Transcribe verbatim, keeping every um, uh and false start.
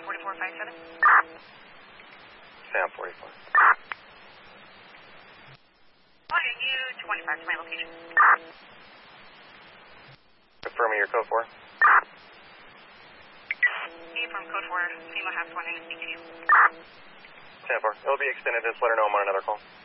forty-four five seven. Sam forty-four. Calling you twenty-five to my location. Confirming your code four. Me from code four, FEMA has one and speak to you. Sam four. It'll be extended. Just let her know I'm on another call.